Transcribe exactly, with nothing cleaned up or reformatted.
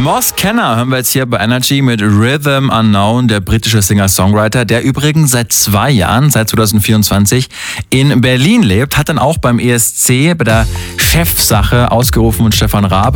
Moss Kenner hören wir jetzt hier bei Energy mit Rhythm Unknown, der britische Singer-Songwriter, der übrigens seit zwei Jahren, seit zwanzig vierundzwanzig, in Berlin lebt, hat dann auch beim E S C bei der Chefsache ausgerufen und Stefan Raab